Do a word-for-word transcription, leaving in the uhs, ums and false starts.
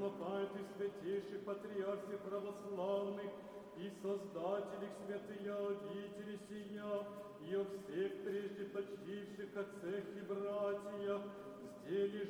преснопает и святейших патриархов православных, и создателей святые обители сия, и о всех прежде почивших отцах и братьях, сделишь